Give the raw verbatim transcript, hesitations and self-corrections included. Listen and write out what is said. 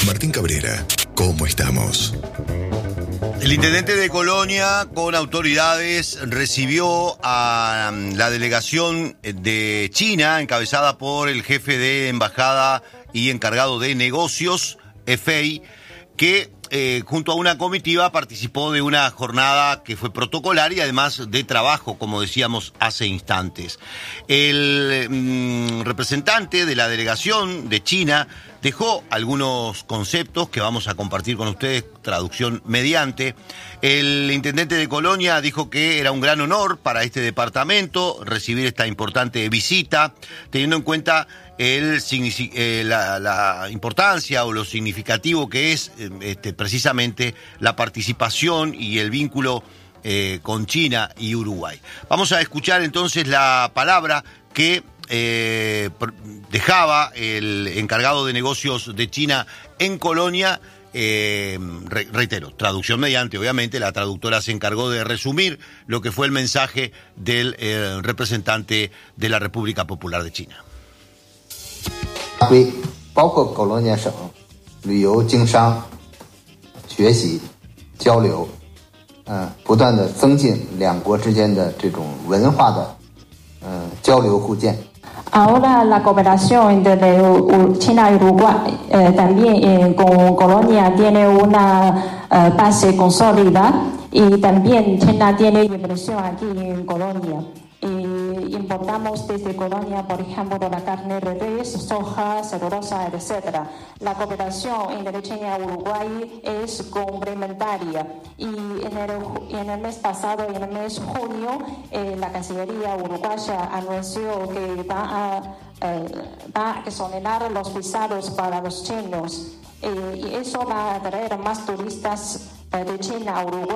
Martín Cabrera, ¿cómo estamos? El intendente de Colonia, con autoridades, recibió a la delegación de China, encabezada por el jefe de embajada y encargado de negocios, F E I, que eh, junto a una comitiva participó de una jornada que fue protocolar y además de trabajo, como decíamos hace instantes. El mm, representante de la delegación de China dejó algunos conceptos que vamos a compartir con ustedes, traducción mediante. El intendente de Colonia dijo que era un gran honor para este departamento recibir esta importante visita, teniendo en cuenta el, eh, la, la importancia o lo significativo que es este, precisamente la participación y el vínculo eh, con China y Uruguay. Vamos a escuchar entonces la palabra que Eh, dejaba el encargado de negocios de China en Colonia. Eh, re, reitero, traducción mediante, obviamente, la traductora se encargó de resumir lo que fue el mensaje del eh, representante de la República Popular de China. 包括狗罗念省旅游经商学习交流嗯不断的增进两国之间的这种文化的嗯交流互鉴 Ahora la cooperación entre China y Uruguay eh, también eh, con Colonia tiene una eh, base consolidada y también China tiene inversión aquí en Colonia. Y importamos desde Colonia, por ejemplo, la carne de res, soja, celulosa, etcétera. La cooperación entre China y Uruguay es complementaria. Y en el, en el mes pasado, en el mes de junio, eh, la Cancillería uruguaya anunció que va a, eh, va a exonerar los visados para los chinos. Eh, y eso va a atraer más turistas eh, de China a Uruguay.